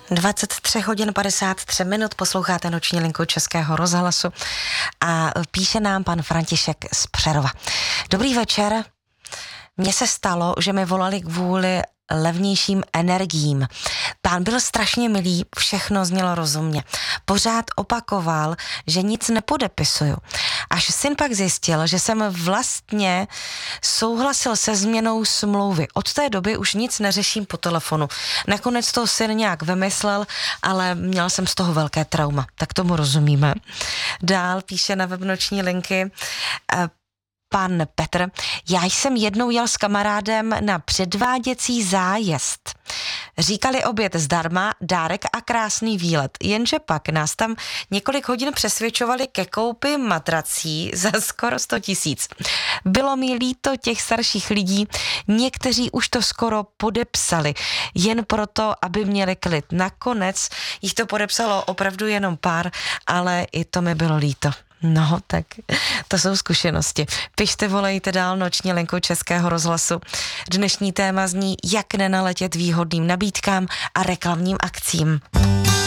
23 hodin 53 minut, posloucháte noční linku Českého rozhlasu a píše nám pan František z Přerova. Dobrý večer, mně se stalo, že mi volali kvůli levnějším energiím. Pán byl strašně milý, všechno znělo rozumně. Pořád opakoval, že nic nepodepisuju. Až syn pak zjistil, že jsem vlastně souhlasil se změnou smlouvy. Od té doby už nic neřeším po telefonu. Nakonec to syn nějak vymyslel, ale měl jsem z toho velké trauma. Tak tomu rozumíme. Dál píše na web noční linky pan Petr. Já jsem jednou jel s kamarádem na předváděcí zájezd. Říkali oběd zdarma, dárek a krásný výlet. Jenže pak nás tam několik hodin přesvědčovali ke koupi matrací za skoro 100 000. Bylo mi líto těch starších lidí, někteří už to skoro podepsali, jen proto, aby měli klid. Nakonec jich to podepsalo opravdu jenom pár, ale i to mi bylo líto. No, tak to jsou zkušenosti. Pište, volejte dál noční linku Českého rozhlasu. Dnešní téma zní, jak nenaletět výhodným nabídkám a reklamním akcím.